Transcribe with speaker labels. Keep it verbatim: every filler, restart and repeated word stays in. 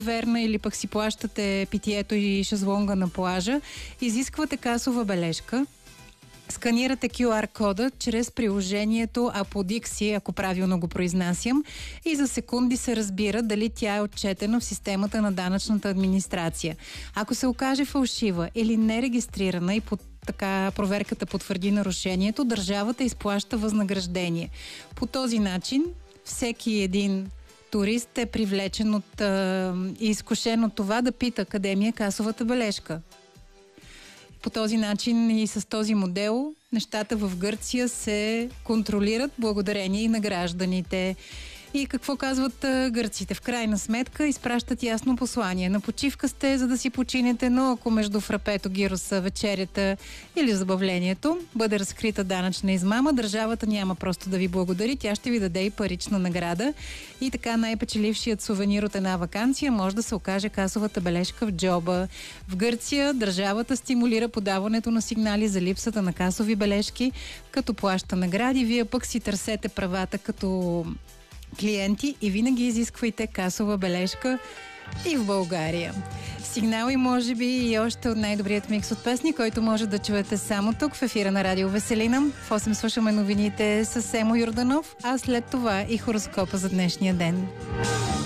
Speaker 1: верна или пък си плащате питието и шезлонга на плажа, изисквате касова бележка, сканирате кю ар кода чрез приложението Apodixi, ако правилно го произнасям, и за секунди се разбира дали тя е отчетена в системата на данъчната администрация. Ако се окаже фалшива или нерегистрирана и под така проверката потвърди нарушението, държавата изплаща възнаграждение. По този начин всеки един турист е привлечен от а, и изкушен от това да пита къде ми е касовата бележка. По този начин и с този модел нещата в Гърция се контролират благодарение и на гражданите. И какво казват а, гърците? В крайна сметка изпращат ясно послание. На почивка сте, за да си починете, но ако между фрапето, гироса, вечерята или забавлението бъде разкрита данъчна измама, държавата няма просто да ви благодари, тя ще ви даде и парична награда. И така най-печелившият сувенир от една ваканция може да се окаже касовата бележка в джоба. В Гърция държавата стимулира подаването на сигнали за липсата на касови бележки, като плаща награди. Вие пък си търсете правата като клиенти и винаги изисквайте касова бележка и в България. Сигнал и може би и още от най-добрият микс от песни, който може да чуете само тук в ефира на Радио Веселина. В осем слушаме новините с Емо Юрданов, а след това и хороскопа за днешния ден.